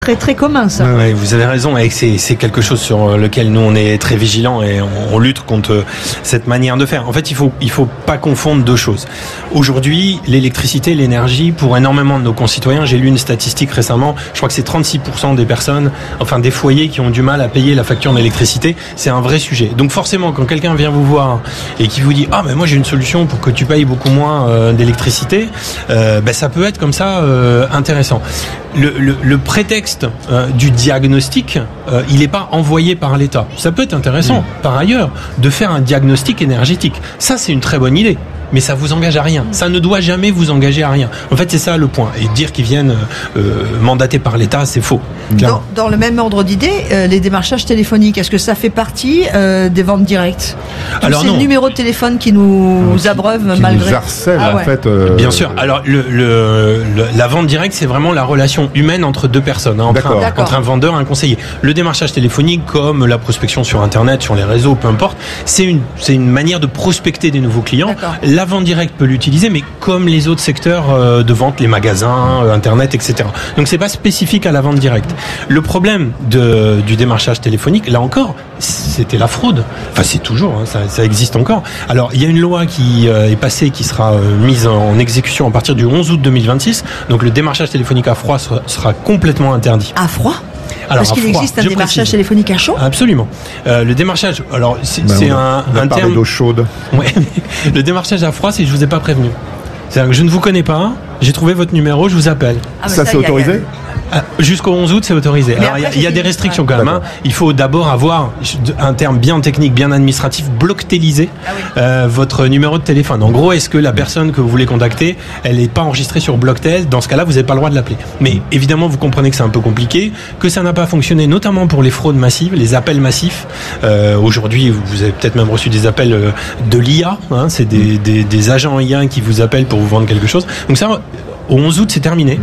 Très très commun ça. Ouais, vous avez raison, et c'est quelque chose sur lequel nous on est très vigilants et on lutte contre cette manière de faire. En fait, il faut pas confondre deux choses. Aujourd'hui, l'électricité, l'énergie, pour énormément de nos concitoyens, j'ai lu une statistique récemment, je crois que c'est 36% des personnes, enfin des foyers qui ont du mal à payer la facture d'électricité. C'est un vrai sujet. Donc forcément, quand quelqu'un vient vous voir et qui vous dit « Ah, mais moi j'ai une solution pour que tu payes beaucoup moins d'électricité », ça peut être comme ça intéressant. Le prétexte du diagnostic, il n'est pas envoyé par l'État. Ça peut être intéressant, par ailleurs, de faire un diagnostic énergétique. Ça, c'est une très bonne idée. Mais ça vous engage à rien. Ça ne doit jamais vous engager à rien. En fait, c'est ça le point. Et dire qu'ils viennent mandatés par l'État, c'est faux. Dans le même ordre d'idée, les démarchages téléphoniques, est-ce que ça fait partie des ventes directes ? Alors, ces numéros de téléphone qui nous abreuvent malgré... Qui nous harcèlent, en fait. Bien sûr. Alors, la vente directe, c'est vraiment la relation humaine entre deux personnes, entre un vendeur et un conseiller. Le démarchage téléphonique, comme la prospection sur Internet, sur les réseaux, peu importe, c'est une manière de prospecter des nouveaux clients. La vente directe peut l'utiliser, mais comme les autres secteurs de vente, les magasins, Internet, etc. Donc c'est pas spécifique à la vente directe. Le problème du démarchage téléphonique, là encore, c'était la fraude. Enfin, c'est toujours, ça existe encore. Alors, il y a une loi qui est passée, qui sera mise en exécution à partir du 11 août 2026. Donc le démarchage téléphonique à froid sera complètement interdit. À froid ? Parce qu'il existe un démarchage téléphonique à chaud ? Absolument. Le démarchage, alors c'est un terme d'eau chaude. Ouais. Le démarchage à froid, c'est je vous ai pas prévenu. C'est-à-dire que je ne vous connais pas, j'ai trouvé votre numéro, je vous appelle. Ça c'est autorisé ? Jusqu'au 11 août, c'est autorisé. Alors, il y a des restrictions quand même. Il faut d'abord avoir un terme bien technique, bien administratif, blocktéliser votre numéro de téléphone. En gros, est-ce que la personne que vous voulez contacter, elle n'est pas enregistrée sur Blocktel ? Dans ce cas-là, vous n'avez pas le droit de l'appeler. Mais évidemment, vous comprenez que c'est un peu compliqué, que ça n'a pas fonctionné, notamment pour les fraudes massives, les appels massifs. Aujourd'hui, vous avez peut-être même reçu des appels de l'IA. C'est des agents IA qui vous appellent pour vous vendre quelque chose. Donc ça, au 11 août, c'est terminé.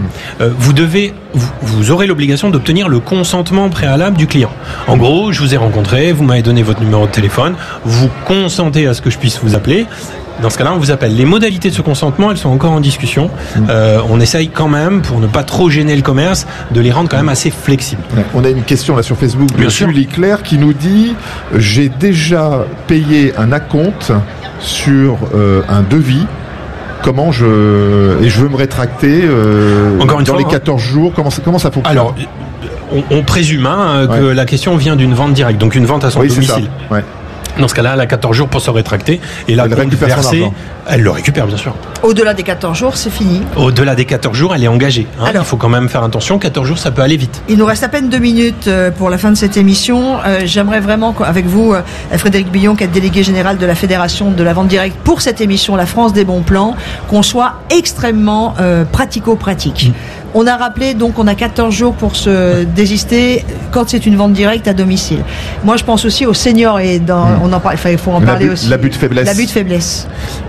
Vous aurez l'obligation d'obtenir le consentement préalable du client. En gros, je vous ai rencontré, vous m'avez donné votre numéro de téléphone, vous consentez à ce que je puisse vous appeler. Dans ce cas-là, on vous appelle. Les modalités de ce consentement, elles sont encore en discussion. On essaye quand même, pour ne pas trop gêner le commerce, de les rendre quand même assez flexibles. On a une question là sur Facebook de Julie Claire qui nous dit « J'ai déjà payé un acompte sur un devis. Comment je veux me rétracter dans les 14 jours. Comment ça fonctionne ? Alors, on présume que la question vient d'une vente directe, donc une vente à son domicile. Dans ce cas-là, elle a 14 jours pour se rétracter. Et là, elle le récupère, bien sûr. Au-delà des 14 jours, c'est fini. Au-delà des 14 jours, elle est engagée. Il faut quand même faire attention. 14 jours, ça peut aller vite. Il nous reste à peine 2 minutes pour la fin de cette émission. J'aimerais vraiment, avec vous, Frédéric Billon, qui est délégué général de la Fédération de la vente directe pour cette émission, La France des bons plans, qu'on soit extrêmement pratico-pratique. On a rappelé, donc, on a 14 jours pour se désister quand c'est une vente directe à domicile. Moi, je pense aussi aux seniors et on en parle, il faut en parler aussi. L'abus de faiblesse. L'abus de faiblesse.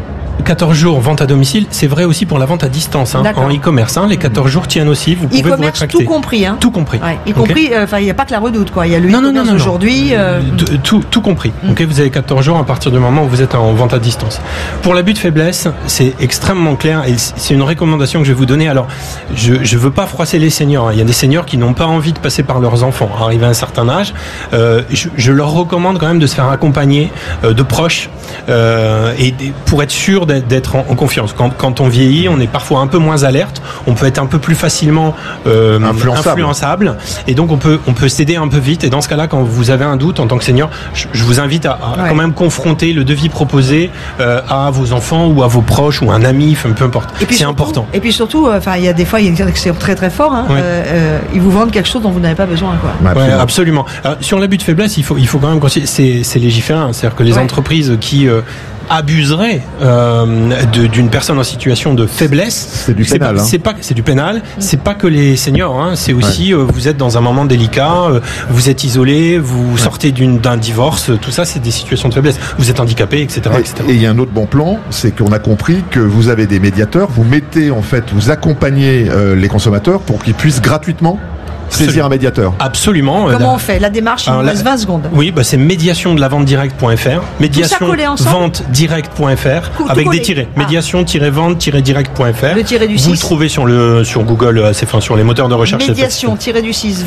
14 jours vente à domicile, c'est vrai aussi pour la vente à distance. En e-commerce, les 14 jours tiennent aussi. Vous pouvez vous rétracter. Tout compris. Tout compris. Y compris, il n'y a pas que la Redoute, quoi. Il y a le e-commerce aujourd'hui. Tout compris. Vous avez 14 jours à partir du moment où vous êtes en vente à distance. Pour l'abus de faiblesse, c'est extrêmement clair et c'est une recommandation que je vais vous donner. Alors, je veux pas froisser les seniors. Il y a des seniors qui n'ont pas envie de passer par leurs enfants. Arrivé à un certain âge, je leur recommande quand même de se faire accompagner de proches et pour être sûr d'être en confiance. Quand on vieillit, on est parfois un peu moins alerte, on peut être un peu plus facilement influençable et donc on peut céder un peu vite. Et dans ce cas-là, quand vous avez un doute en tant que senior, je vous invite à quand même confronter le devis proposé à vos enfants ou à vos proches ou un ami, peu importe. C'est important. Et puis surtout, il y a des fois, il y a des qui sont très très forts. Ils vous vendent quelque chose dont vous n'avez pas besoin. Absolument. Alors, sur l'abus de faiblesse, il faut quand même considérer, c'est légiféré. C'est-à-dire que les entreprises qui abuserait d'une personne en situation de faiblesse, c'est du pénal. C'est du pénal. C'est pas que les seniors. C'est aussi vous êtes dans un moment délicat, vous êtes isolé, vous sortez d'un divorce. Tout ça, c'est des situations de faiblesse. Vous êtes handicapé, etc. Et il y a un autre bon plan, c'est qu'on a compris que vous avez des médiateurs. Vous mettez vous accompagnez les consommateurs pour qu'ils puissent gratuitement saisir un médiateur. Absolument. Comment on fait ? La démarche, il nous reste 20 secondes. Oui, c'est médiation-de-la-vente-direct.fr, médiation-vente-direct.fr, avec des tirets. Médiation-vente-direct.fr. Le tiré du 6. Vous le trouvez sur Google, sur les moteurs de recherche. Médiation-du-6